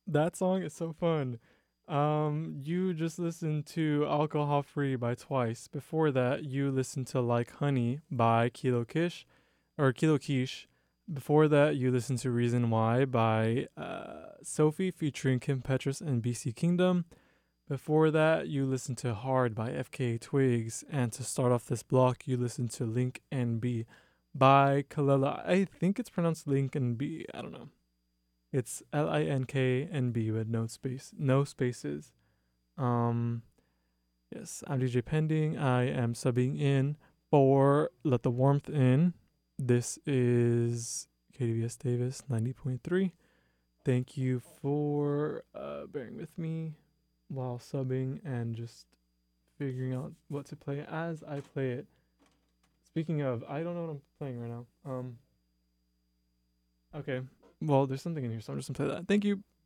That song is so fun. You just listened to Alcohol Free by Twice. Before that, you listened to Like Honey by Kilo Kish or Kilo Kish. Before that, you listened to Reason Why by Sophie featuring Kim Petras and BC Kingdom. Before that, you listened to Hard by FKA Twigs. And to start off this block, you listened to Link NB by Kalela. I think it's pronounced Link NB. I don't know. It's Linknb with no spaces. Um, yes, I'm DJ Pending. I am subbing in for Let the Warmth In. This is KDVS Davis 90.3. Thank you for bearing with me while subbing and just figuring out what to play as I play it. Speaking of, I don't know what I'm playing right now. Okay. Well, there's something in here, so I'm just gonna play that. Thank you.